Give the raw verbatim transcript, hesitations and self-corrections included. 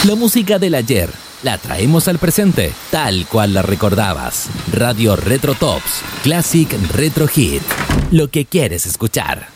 La música del ayer la traemos al presente, tal cual la recordabas. Radio Retro Tops, Classic Retro Hit. Lo que quieres escuchar.